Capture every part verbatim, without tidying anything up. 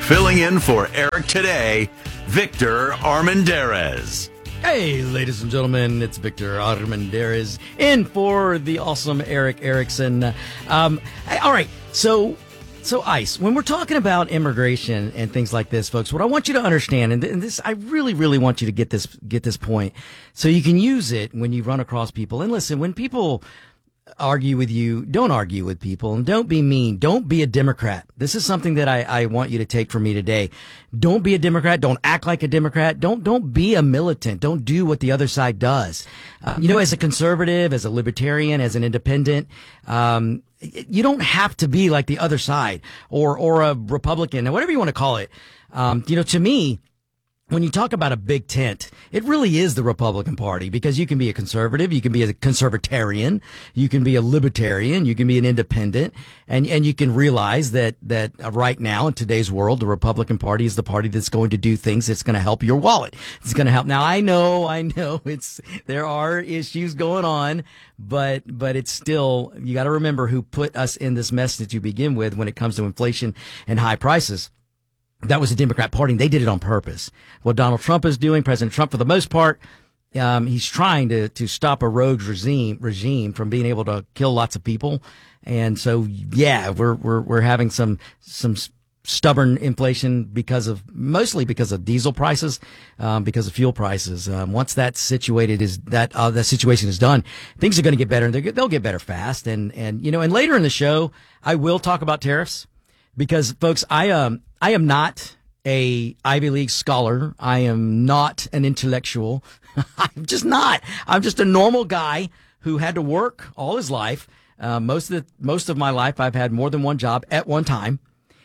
Filling in for Eric today, Victor Armendariz. Hey, ladies and gentlemen, it's Victor Armendariz in for the awesome Eric Erickson. Um, all right, so so ICE, when we're talking about immigration and things like this, folks, what I want you to understand, and this, I really, really want you to get this get this point, so you can use it when you run across people. And listen, when people argue with you, don't argue with people, and don't be mean. Don't be a Democrat. This is something that I, I want you to take from me today. Don't be a Democrat. Don't act like a Democrat. Don't don't be a militant. Don't do what the other side does. Uh, you know, as a conservative, as a libertarian, as an independent, um, you don't have to be like the other side or or a Republican or whatever you want to call it. Um, you know, to me, when you talk about a big tent, it really is the Republican Party, because you can be a conservative, you can be a conservatarian, you can be a libertarian, you can be an independent, and and you can realize that that right now in today's world, the Republican Party is the party that's going to do things that's going to help your wallet. It's going to help. Now, I know, I know it's there are issues going on, but but it's still, you got to remember who put us in this mess to begin with when it comes to inflation and high prices. That was the Democrat Party, and they did it on purpose. What Donald Trump is doing, President Trump, for the most part, um, he's trying to, to stop a rogue regime regime from being able to kill lots of people. And so, yeah, we're we're we're having some some stubborn inflation because of mostly because of diesel prices, um, because of fuel prices. Um, once that situated is that uh, that situation is done, things are going to get better, and they're, they'll get better fast. And and you know, and later in the show, I will talk about tariffs. Because, folks, I um I am not a Ivy League scholar. I am not an intellectual. I'm just not. I'm just a normal guy who had to work all his life. Uh, most of the most of my life, I've had more than one job at one time,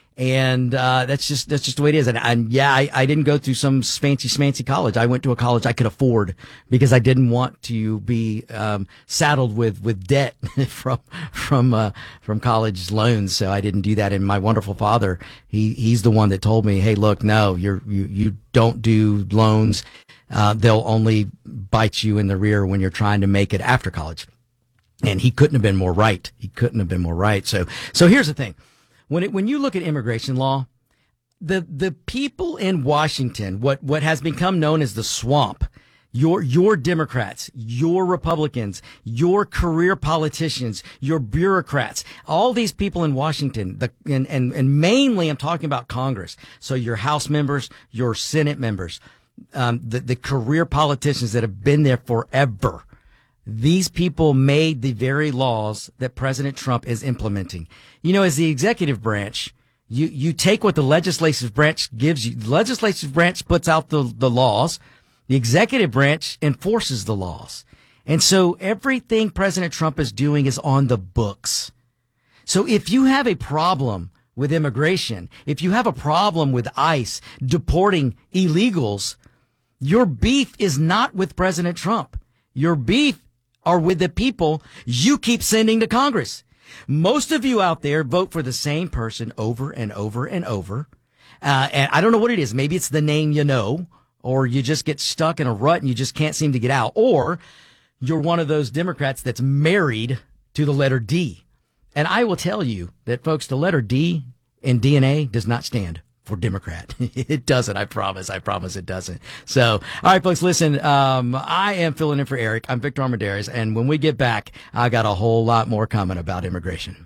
and uh, that's just that's just the way it is. And, and yeah, I, I didn't go through some fancy schmancy college. I went to a college I could afford because I didn't want to be um, saddled with with debt from from uh, from college loans. So I didn't do that. And my wonderful father, he he's the one that told me, "Hey, look, no, you're you you don't do loans. Uh, they'll only bite you in the rear when you're trying to make it after college." And he couldn't have been more right. He couldn't have been more right. So so here's the thing. When it, when you look at immigration law, the the people in Washington, what what has become known as the swamp, your your Democrats, your Republicans, your career politicians, your bureaucrats, all these people in Washington, the and and, and mainly I'm talking about Congress. So your House members, your Senate members, um, the the career politicians that have been there forever. These people made the very laws that President Trump is implementing. You know, as the executive branch, you, you take what the legislative branch gives you. The legislative branch puts out the, the laws. The executive branch enforces the laws. And so everything President Trump is doing is on the books. So if you have a problem with immigration, if you have a problem with ICE deporting illegals, your beef is not with President Trump. Your beef are with the people you keep sending to Congress. Most of you out there vote for the same person over and over and over. Uh, and I don't know what it is. Maybe it's the name you know, or you just get stuck in a rut and you just can't seem to get out. Or you're one of those Democrats that's married to the letter D. And I will tell you that, folks, the letter D in D N A does not stand for Democrat. It doesn't. I promise. I promise it doesn't. So, all right, folks, listen, um, I am filling in for Eric. I'm Victor Armendariz. And when we get back, I got a whole lot more coming about immigration.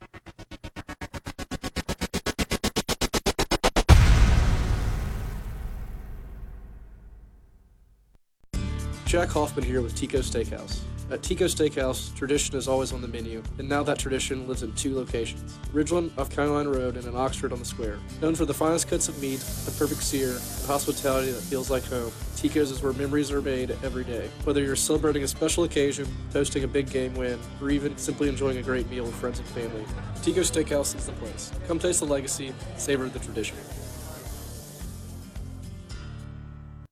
Jack Hoffman here with Tico Steakhouse. At Tico Steakhouse, tradition is always on the menu, and now that tradition lives in two locations, Ridgeland off County Line Road and in Oxford on the Square. Known for the finest cuts of meat, the perfect sear, and hospitality that feels like home, Tico's is where memories are made every day. Whether you're celebrating a special occasion, hosting a big game win, or even simply enjoying a great meal with friends and family, Tico Steakhouse is the place. Come taste the legacy, savor the tradition.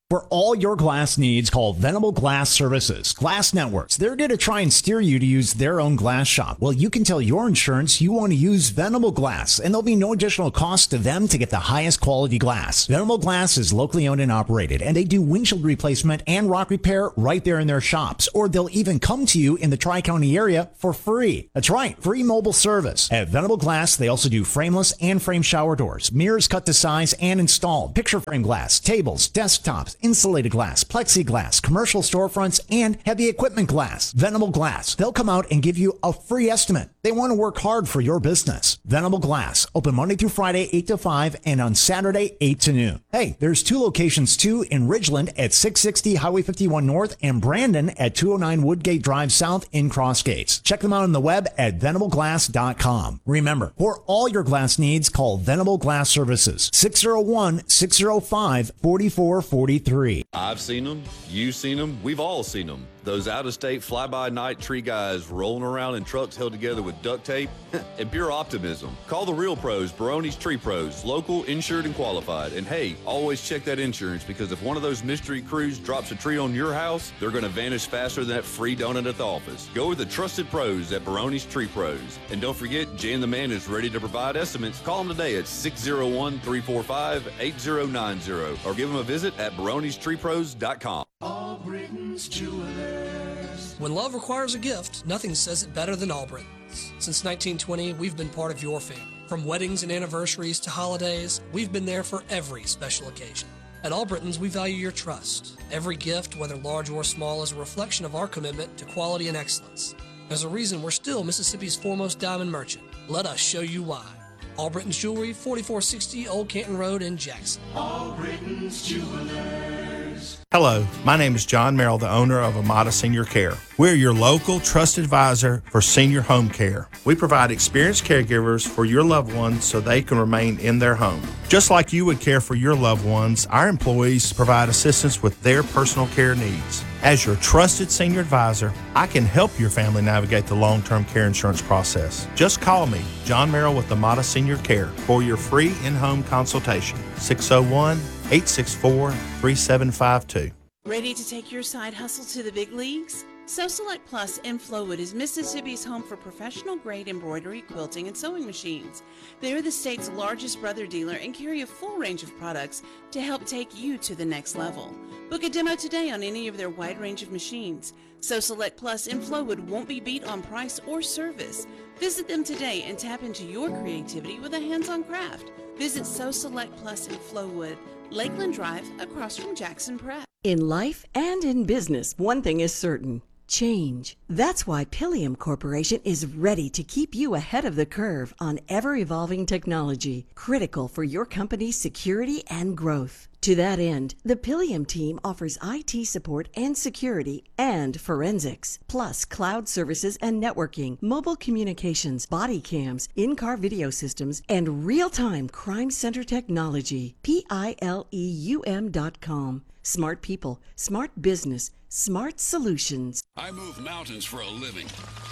For all your glass needs, call Venable Glass Services. Glass Networks. They're going to try and steer you to use their own glass shop. Well, you can tell your insurance you want to use Venable Glass, and there'll be no additional cost to them to get the highest quality glass. Venable Glass is locally owned and operated, and they do windshield replacement and rock repair right there in their shops, or they'll even come to you in the Tri-County area for free. That's right, free mobile service. At Venable Glass, they also do frameless and frame shower doors, mirrors cut to size and installed, picture frame glass, tables, desktops, insulated glass, plexiglass, commercial storefronts, and heavy equipment glass. Venable Glass. They'll come out and give you a free estimate. They want to work hard for your business. Venable Glass. Open Monday through Friday, eight to five, and on Saturday, eight to noon. Hey, there's two locations too in Ridgeland at six sixty Highway fifty-one North and Brandon at two oh nine Woodgate Drive South in Crossgates. Check them out on the web at venable glass dot com. Remember, for all your glass needs, call Venable Glass Services. six oh one, six oh five, four four four three. I've seen them, you've seen them, we've all seen them. Those out-of-state fly-by-night tree guys rolling around in trucks held together with duct tape and pure optimism. Call the real pros, Barone's Tree Pros, local, insured, and qualified. And hey, always check that insurance, because if one of those mystery crews drops a tree on your house, they're going to vanish faster than that free donut at the office. Go with the trusted pros at Barone's Tree Pros. And don't forget, Jan the Man is ready to provide estimates. Call him today at six oh one, three four five, eight oh nine oh or give him a visit at barones tree pros dot com. Albritton's Jewelers. When love requires a gift, nothing says it better than Albritton's. Since nineteen twenty, we've been part of your family. From weddings and anniversaries to holidays, we've been there for every special occasion. At Albritton's, we value your trust. Every gift, whether large or small, is a reflection of our commitment to quality and excellence. There's a reason we're still Mississippi's foremost diamond merchant. Let us show you why. Albritton's Jewelry, forty-four sixty Old Canton Road in Jackson. Albritton's Jewelers. Hello, my name is John Merrill, the owner of Amada Senior Care. We're your local trusted advisor for senior home care. We provide experienced caregivers for your loved ones so they can remain in their home. Just like you would care for your loved ones, our employees provide assistance with their personal care needs. As your trusted senior advisor, I can help your family navigate the long-term care insurance process. Just call me, John Merrill with Amada Senior Care, for your free in-home consultation. six oh one, eight six four, three seven five two. Ready to take your side hustle to the big leagues? So Select Plus in Flowood is Mississippi's home for professional-grade embroidery, quilting, and sewing machines. They are the state's largest brother dealer and carry a full range of products to help take you to the next level. Book a demo today on any of their wide range of machines. So Select Plus in Flowood won't be beat on price or service. Visit them today and tap into your creativity with a hands-on craft. Visit So Select Plus in Flowood, Lakeland Drive, across from Jackson Prep. In life and in business, one thing is certain. Change. That's why Pilium Corporation is ready to keep you ahead of the curve on ever-evolving technology, critical for your company's security and growth. To that end, the Pilium team offers I T support and security and forensics, plus cloud services and networking, mobile communications, body cams, in-car video systems, and real-time crime center technology. P I L E U M dot com. Smart people, smart business, smart solutions. I move mountains for a living.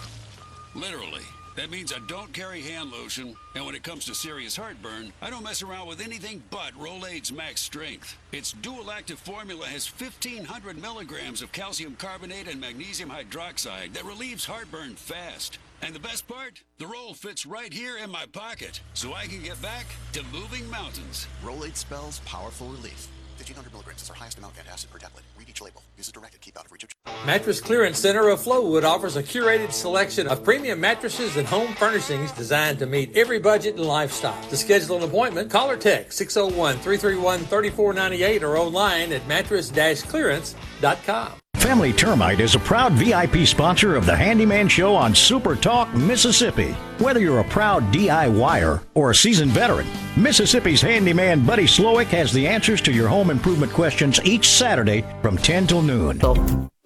Literally. That means I don't carry hand lotion, and when it comes to serious heartburn, I don't mess around with anything but Rolaids Max Strength. Its dual-active formula has fifteen hundred milligrams of calcium carbonate and magnesium hydroxide that relieves heartburn fast. And the best part? The roll fits right here in my pocket, so I can get back to moving mountains. Rolaids spells powerful relief. fifteen hundred milligrams is our highest amount of antacid per tablet. Read each label. Use as directed. Keep out of reach of... Mattress Clearance Center of Flowood offers a curated selection of premium mattresses and home furnishings designed to meet every budget and lifestyle. To schedule an appointment, call or text six oh one, three three one, three four nine eight or online at mattress dash clearance dot com. Family Termite is a proud V I P sponsor of the Handyman Show on Super Talk, Mississippi. Whether you're a proud D I Y er or a seasoned veteran, Mississippi's handyman Buddy Slowick has the answers to your home improvement questions each Saturday from ten till noon.